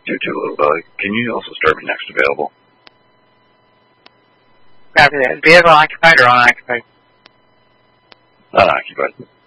Little Belly. Can you also start me next available? Copy that. Vehicle occupied or unoccupied? Unoccupied.